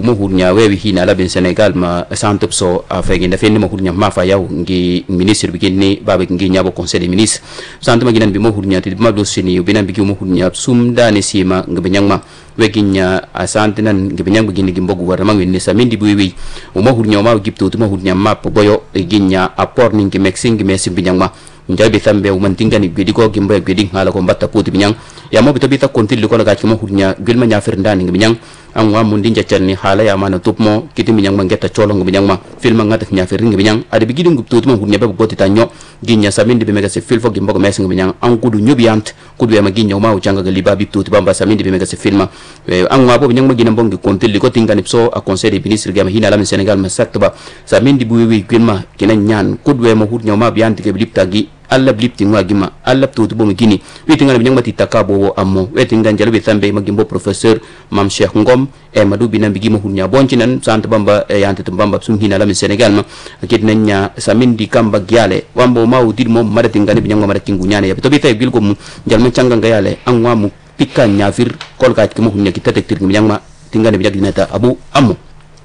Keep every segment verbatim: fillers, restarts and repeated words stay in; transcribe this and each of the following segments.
uma hurnya wewi hina la bin Senegal ma santup so afegi na fenni ma hurnya ma fa yaw ngi ministre bi kinni babe ngi nyabo conseil des ministres santu ma ginan bi ma hurnya ti ma do sini binan bi ki ma hurnya sum dani sima ngi benyang ma weginya asante nan ngi benyang bi ngi mbogu war ma ngi samindi bi wi uma hurnya ma gipto to ma hurnya ma boyo ginya apport ngi mexing mesi benyang ma njabi tambe umantinga ni gedi ko gimba gedi hala ko batta puti binyang ya mo bita bita kontil ko laga ci mo hurnya gilma nya firndani ngi binyang an wa mun dinja cerni hala ya mana tupmo kiti binyang mangeta cholo ngi binyang ma filma ngata nya fir ngi binyang ade bigidi ngi tutu mo hurnya be goti tanyo ginya samindi be mega se filfo gimba ko mes ngi binyang an kudu nyubiant kudu ya maginya ma uchanga ga liba bi tutu bamba samindi be mega se filma an wa bo binyang magina bongi kontil ko tingani so a conseil des ministres gama hina la Senegal ma sakba samindi bu wi gilma kinan nyan kudu ma hurnya ma bianti ke biliptagi alla blipti ngagima alla tutu bo migini witinga binyang mati takabo ammo wetinga jalbe tambe magimbo professeur mam Cheikh Ngom e madu binan bigimo hunya bonchinan sante bamba e yante bamba sum hina la Senegal ma kitnanya samindi kamba gyale wambo mau dirmo madatinga ni binyang madatinga ngunyane ya to bita bilgo mu jalma changa ngayale angwa mu pikka nyafir kolka kimo hunya kitatektir binyang ma tingane binyang dinata abu ammo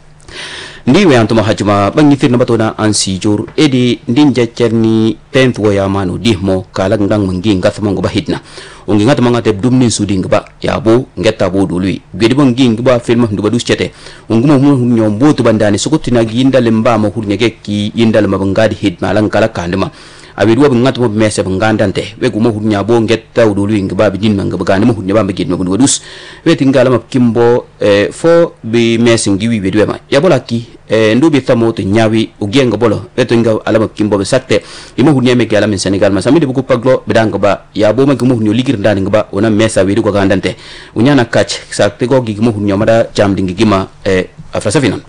ndiwe antuma hajuma bangitir nabatona ansi jor edi ndinja cerni tenth waya manu dihmo kala ngdang mangi ngathma ngo bahidna ongi ngat manga te dumni suding ba yabo ngeta bo dului gedi bongi ngba film ndu badus chete onguma hum nyombo to bandani sukutina ginda lemba ma hurnya ki yindal mabangadi hidma lan kala kandima abidu wa ngat mo mese bangandante we guma hurnya bo ngeta dului ngba bidin manga bagani mo hurnya ba magid mo badus we tingala ma kimbo e fo bi mese ngiwi bedwe ma yabola ki e ndubi thamo to nyawi ugenga bolo weto nga alama kimbo be sakte imo hurnya me kala min Senegal ma samedi buku paglo bedanga ba ya bo ma gumu hurnya ligir ndani ngba ona mesa widu ko gandante unyana catch sakte go gi gumu hurnya mada jam dingi gima e afrasa finan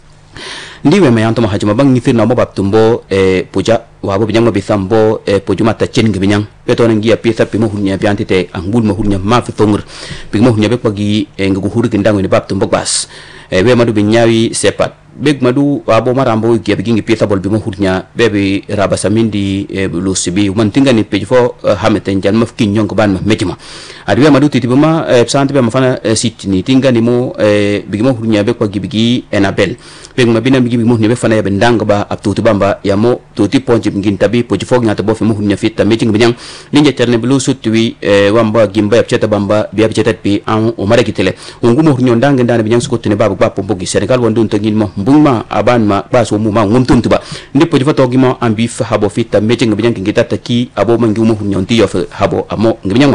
ndiwe me yanto ma hajuma bang ngithir na mo babtumbo e puja wabo binyang mo bithambo e pujuma ta chen ngibinyang peto ngia pisa pimo hurnya biantite angul mo hurnya ma fitongur pimo hurnya be pagi e ngugu huru gindango ni babtumbo bas e be madu binyawi sepat beg madu wabo marambo gi bigingi pisa bol bimo hurnya bebe rabasamindi e lusibi mantinga ni pejfo hameten jan maf kinyong ko ban ma mejima adi be madu titibuma e santi be mafana sitini tinga ni mo e bigimo hurnya be pagi bigi enabel beg mabina bigi bimo hurnya be fana ya bendanga ba aptutu bamba ya mo tuti ponji ngin tabi poji fog nyata bo fe mo hurnya fitta mejing binyang ninja terne blu sutwi e wamba gimba ya cheta bamba biya chetat pi an o mare kitele ungumo hurnya ndanga ndana binyang sukutene babu ba pombogi Senegal wandun tangin mo bungma aban ma baso mu ma ngumtun tuba ndipo jifa togi mo ambi fa habo fitta mejing binyang ngita taki abo mangi mo hurnya nti yo fa habo amo ngibinyang ma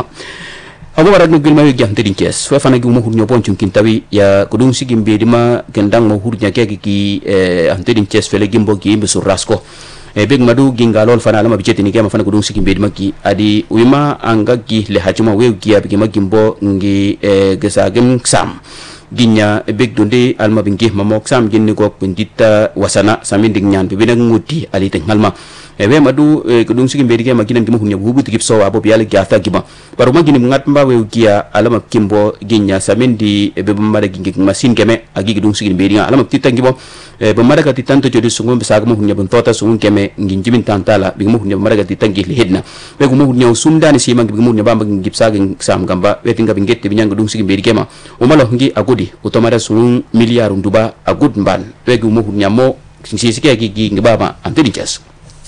abo barat no gilma wi jante din kes fa fana gi mo hurnya bon chun kintawi ya kudung sigim be dima gendang mo hurnya keke ki e ante din kes fele gimbo gi be surasko e beg madu gingalol fana lama bijeti ni kema fana kudung sigim be dima ki adi wima anga gi le hajuma we gi abi ma gimbo ngi e gesa gem sam ginya beg donde alma bingi mamok sam ginni ko pindita wasana samin ding nyan be bena nguti ali te ngalma e we madu kudung sigim be dima ginan gimu hunya bubu tikip so abo biala gafa giba paru magini ngat mba we gia alama kimbo ginya samin di be bamada gingi masin keme agi kudung sigim be dima alama titangibo e bamada ka titanto jodi sungum be sagamo hunya buntota sungum keme nginjimin tantala bi mu hunya bamada ka titangi hedna be gumu hunya sumdani sima gimu hunya bamba ngipsa ging sam gamba we tinga bingette binyang kudung sigim be dima o malo ngi agudi utomada sungum miliar nduba agud mban we gumu hunya mo sisi ke gi ngibaba antedijas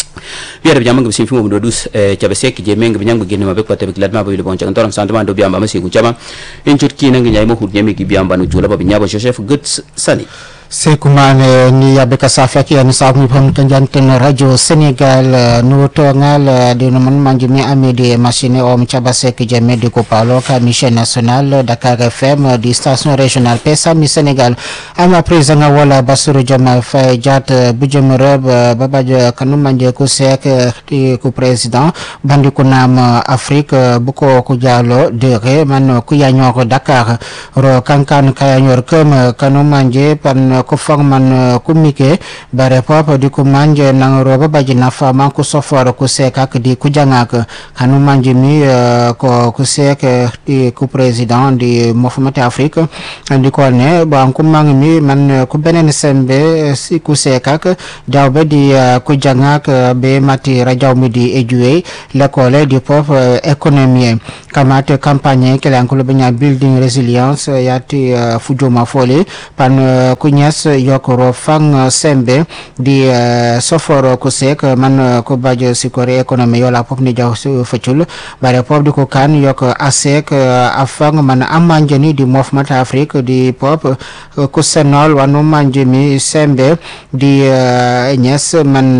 biar biar mangga simfimu mendodus cabesek jemeng binyang begini mabek pate bekilat ma bili boncang torang santama do biamba masih kucama incut kina ngi nyai mo hudnya mi biamba nu chula ba binyaba Joseph good sani Sekumane ni abeka safaki ani sabu pam tanjanten radio Senegal nuto ngal di noman manjumi amede machine om cabase ke jame de kopalo ka mission national Dakar F M di station régional pesa mi Senegal ama président wala basuru jama fay jat bujem reb babaja kanum manje ko sek ku président bandi ko nam Afrique buko ko jalo de re man ku yanyo ko Dakar ro kankan kayanyor kem kanum manje pan ban ko fangman kumike bare pop di ku manje nang roba baji nafa man ku soforo ku sekak di ku jangak kanu manje mi ko ku sek di ku president di Movement Afrique di ko ne ban ku mang mi man ku benen sembe si ku sekak jawbe di ku jangak be mati rajaw mi di ejuwe l'école di pop économie kamate campagne ke lan ko benya building resilience yati fujoma fole pan kunyas yokoro fang sembe di soforo ko sek man ko bajo sikore économie yola pop ni jaw facul bare pop di ko kan yok asek afang man amanjeni di Movement Afrique di pop ko senol wanu manjemi sembe di nyes man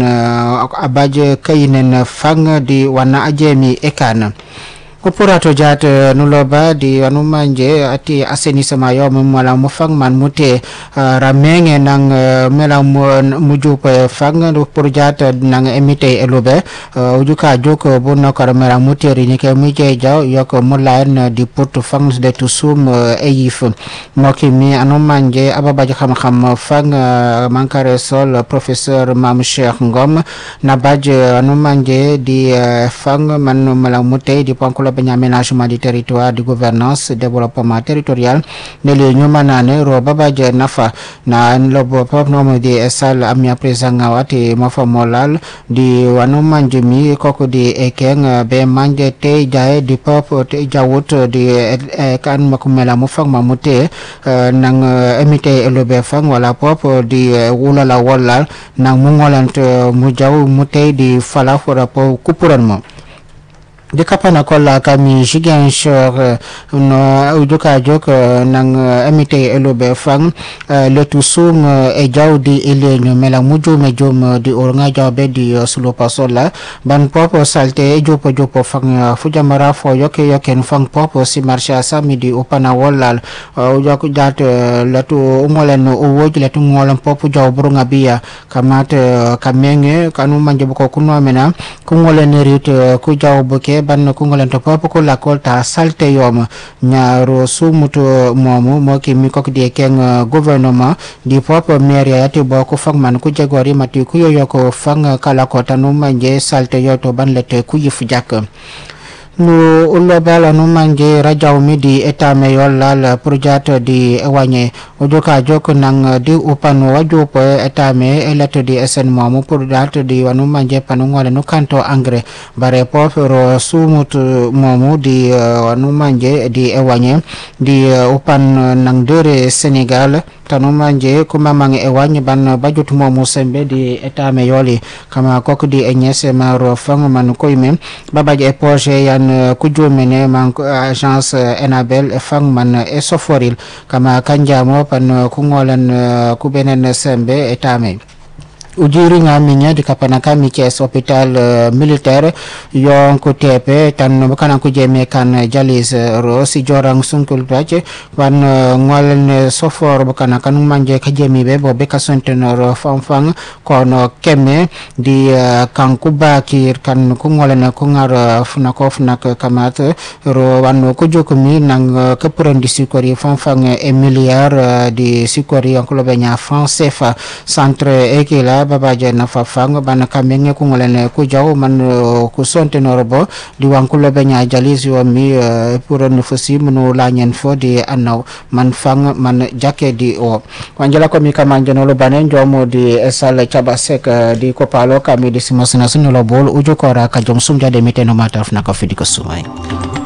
abaje kayinen fang di wana ajemi ekana Kupurato jat nuloba di anu manje ati assainissement yo mala mo fang man mute ramenge nang mela muju pe fang do purjat nang emite elobe ujuka joko bonno kar mela mute ri ke mi je jaw yok mulain di put fang de tusum eyif moki mi anu manje ababa xam xam fang mankare sol professeur Mam Cheikh Ngom nabaj anu manje di fang man mala mute di pankula aménagement du territoire du gouvernance développement territorial ne le nyumanane ro babaje nafa na lobo pop no di sal amia presanga wati mafa molal di wanu manjumi koko di ekeng be manje te jae di pop te jawut di kan makumela mu fang mamute nang emite elobe fang wala pop di wula la wala nang mungolant mu jaw mute di fala fora po kupuran mo de kapana kola kami jigen shor no ujuka jok nang emite elobe fang le tusum e jawdi ele no mela muju me jom di ornga jawbe di sulo pasola ban popo salte e jopo jopo fang fujamara fo yoke yoken fang popo si marsha sami di opana wolal ujak jat latu umolen uwoj latu ngolam popo jaw burunga biya kamat kamenge kanu manje ko kunwa mena kungolen rit ku jaw buke ban kungolen to pop ko la kolta salte yom nyaaro sumuto momu moki mi kok di ken gouvernement di pop maire yati boko fangman ku jegori mati ku yoyo ko fang kala ko tanu manje salte yoto ban lete ku yifu jak nu ulo bala nu manje rajaw mi di eta me yollal project di wanye ojoka jok nang di upan waju po eta me elet di esen mamu project di wanu manje panungole nu kanto angre bare pofero sumut mamu di wanu manje di wanye di upan nang dere Senegal tanu manje kuma mange ewanye ban bajut momu sembe di eta me yoli kama kok di enyese maro fang man koyme babaje projet yan kujumene man agence Enabel fang man e soforil kama kanjamo pan kungolan kubenen sembe etame ujiri ngaminya di kapana kami kes hospital uh, militaire yon ko tepe tan bakana ko jeme kan jalis uh, ro si jorang sungkul baje wan uh, ngolen sofor bakana kan manje ka jemi be bo be ka sontenor fam fang kono kemme di uh, kan kuba kir kan ko ngolen ko ngar funa ko funa kamat ro wan ko jokumi nang uh, ke prendi sikori fam fang emiliar uh, di sikori en ko benya français fa centre ekila babaje na fafang bana kamenge ku ngolene ku jaw man ku sonte norbo di wankulo benya jalis yo mi pour no fosi munu lanyen fo di anaw man fang man jake di o wanjala ko mi kamanje no lo banen jomo di esal chabasek di ko palo kami di simasina suno lo bol ujo ko ra ka jom sum jade miteno mataf na ko fidi ko sumay